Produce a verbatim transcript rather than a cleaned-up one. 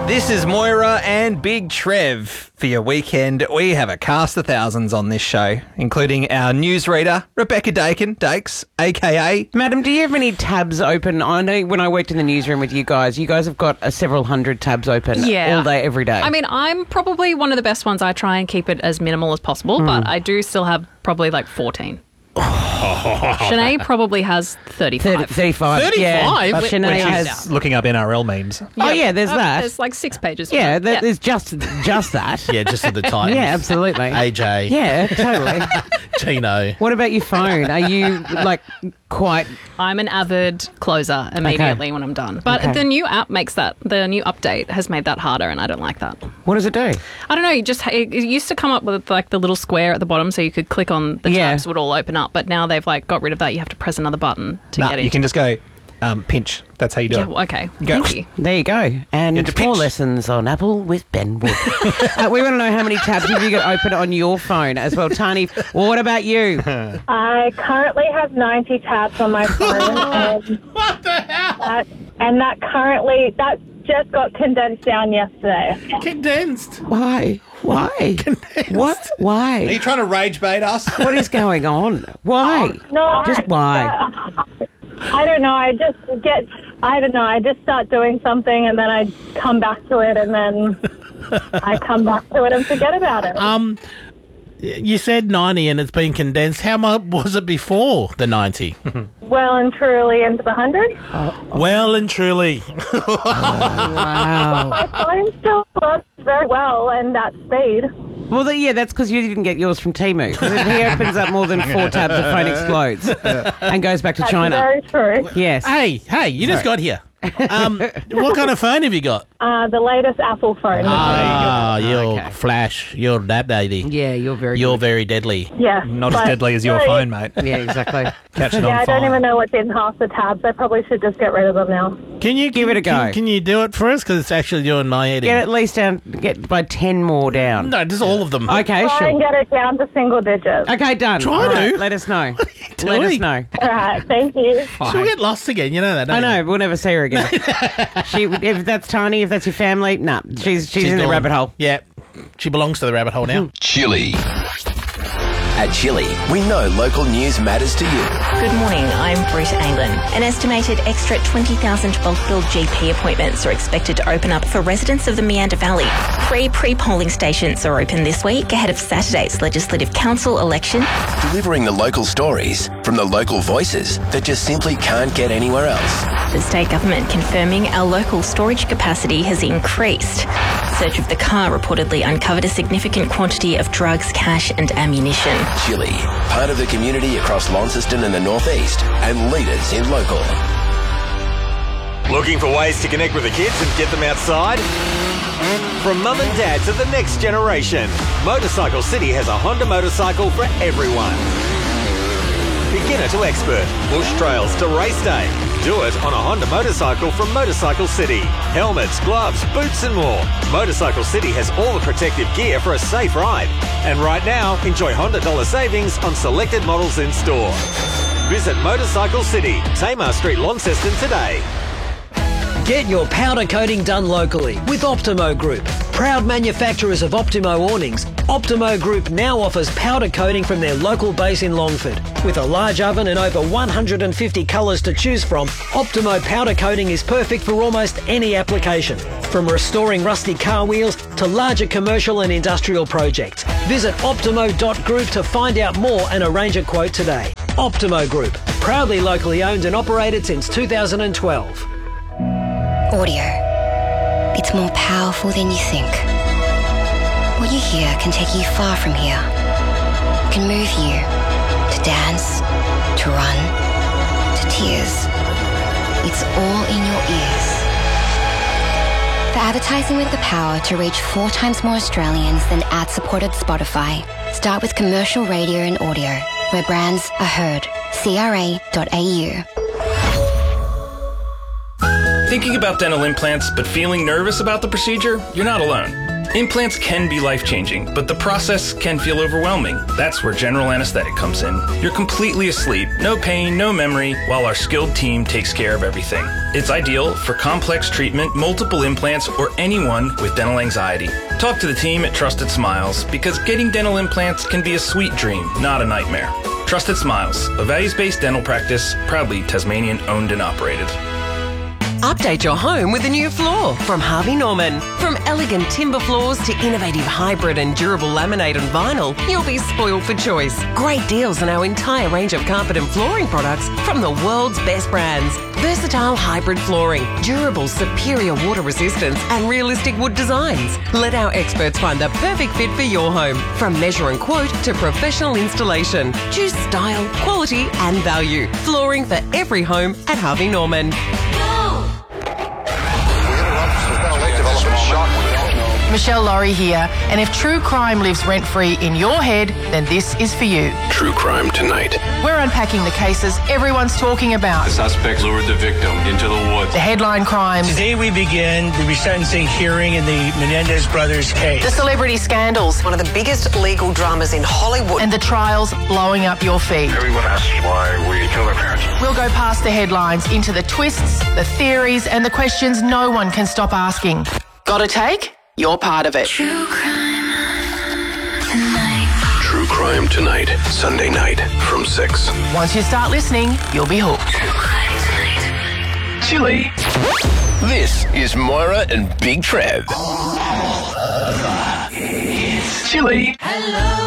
This is Moira and Big Trev. For your weekend, we have a cast of thousands on this show, including our newsreader, Rebecca Dakin, Dakes, a k a. Madam, do you have any tabs open? I know when I worked in the newsroom with you guys, you guys have got uh, several hundred tabs open Yeah. all day, every day. I mean, I'm probably one of the best ones. I try and keep it as minimal as possible, but I do still have probably like fourteen. Shanae probably has thirty-five. thirty, thirty-five. Yeah. thirty-five? But Shanae She's has... looking up N R L memes. Oh, yeah, there's Uh, that. There's like six pages. for Yeah, that. that, there's just just that. Yeah, just at the Titans. Yeah, absolutely. A J. Yeah, totally. Tino. What about your phone? Are you, like, quite... I'm an avid closer immediately when I'm done. But Okay. the new app makes that, the new update has made that harder, and I don't like that. What does it do? I don't know, you just, it, it used to come up with like the little square at the bottom so you could click on the Yeah. tabs would all open up, but now they've like got rid of that. You have to press another button to Nah, get you into can just go um, pinch. That's how you do Yeah, it. well, okay. Go. Thank you. There you go. And Get to four pitch. lessons on Apple with Ben Wood. uh, we want to know how many tabs have you got open on your phone as well. Tani, well, what about you? I currently have ninety tabs on my phone. and What the hell? that, and that currently, that just got condensed down yesterday. Condensed. Why? Why? What? Are Why? you trying to rage bait us? What is going on? Why? No, Just I- why? I don't know. I just get, I don't know. I just start doing something and then I come back to it and then I come back to it and forget about it. Um, you said ninety and it's been condensed. How much was it before the ninety? Well and truly into the hundred. Well and truly. Wow. My phone still works very well and at speed. Well, the, yeah, that's because you didn't get yours from Temu. Because if he opens up more than four tabs, the phone explodes and goes back to That's China. very true. Yes. Hey, hey, you just got here. Um, what kind of phone have you got? Uh, the latest Apple phone. Ah, you're Okay. Flash. You're that lady. Yeah, you're very You're good. very deadly. Yes. Not as but- deadly as your Sorry. phone, mate. Yeah, exactly. Catch it Yeah, on I fire. don't even know what's in half the tabs. I probably should just get rid of them now. Can you Give it a can- go. Can, you do it for us? Because it's actually doing my head Get in. at least down, get by ten more down. No, just all of them. Okay, Try and sure. get it down to single digits. Okay, done. Try All to. right, let us know. Let us doing? know. All right, thank you. She'll get lost again. You know that, I don't you? know, we'll never see her again. she, if that's Tani, if that's your family, nah, she's she's, in the gone. rabbit hole. Yeah. She belongs to the rabbit hole now. Chili. At Chili, we know local news matters to you. Good morning, I'm Britt Aylan. An estimated extra twenty thousand bulk billed G P appointments are expected to open up for residents of the Meander Valley. Three pre-polling stations are open this week ahead of Saturday's Legislative Council election. Delivering the local stories from the local voices that just simply can't get anywhere else. The state government confirming our local storage capacity has increased. Search of the car reportedly uncovered a significant quantity of drugs, cash and ammunition. Chili, part of the community across Launceston and the Northeast, and leaders in local. Looking for ways to connect with the kids and get them outside? From mum and dad to the next generation, Motorcycle City has a Honda motorcycle for everyone. Beginner to expert, bush trails to race day. Do it on a Honda motorcycle from Motorcycle City. Helmets, gloves, boots and more. Motorcycle City has all the protective gear for a safe ride. And right now, enjoy Honda dollar savings on selected models in store. Visit Motorcycle City, Tamar Street, Launceston today. Get your powder coating done locally with Optimo Group. Proud manufacturers of Optimo awnings, Optimo Group now offers powder coating from their local base in Longford. With a large oven and over one hundred fifty colours to choose from, Optimo powder coating is perfect for almost any application. From restoring rusty car wheels to larger commercial and industrial projects. Visit optimo dot group to find out more and arrange a quote today. Optimo Group, proudly locally owned and operated since two thousand twelve. Audio. It's more powerful than you think. What you hear can take you far from here. It can move you to dance, to run, to tears. It's all in your ears. For advertising with the power to reach four times more Australians than ad-supported Spotify, start with commercial radio and audio, where brands are heard. C R A dot A U. Thinking about dental implants but feeling nervous about the procedure? You're not alone. Implants can be life-changing, but the process can feel overwhelming. That's where general anesthetic comes in. You're completely asleep, no pain, no memory, while our skilled team takes care of everything. It's ideal for complex treatment, multiple implants, or anyone with dental anxiety. Talk to the team at Trusted Smiles, because getting dental implants can be a sweet dream, not a nightmare. Trusted Smiles, a values-based dental practice, proudly Tasmanian owned and operated. Update your home with a new floor from Harvey Norman. From elegant timber floors to innovative hybrid and durable laminate and vinyl, you'll be spoiled for choice. Great deals on our entire range of carpet and flooring products from the world's best brands. Versatile hybrid flooring, durable superior water resistance and realistic wood designs. Let our experts find the perfect fit for your home. From measure and quote to professional installation. Choose style, quality and value. Flooring for every home at Harvey Norman. Michelle Laurie here, and if true crime lives rent-free in your head, then this is for you. True Crime Tonight. We're unpacking the cases everyone's talking about. The suspect lured the victim into the woods. The headline crimes. Today we begin the resentencing hearing in the Menendez brothers case. The celebrity scandals. One of the biggest legal dramas in Hollywood. And the trials blowing up your feed. Everyone asks why we kill their parents. We'll go past the headlines into the twists, the theories, and the questions no one can stop asking. Got a take? You're part of it. True Crime Tonight. True Crime Tonight, Sunday night from six. Once you start listening, you'll be hooked. True Crime Tonight. Chili. This is Moira and Big Trev. It's Chili. Hello.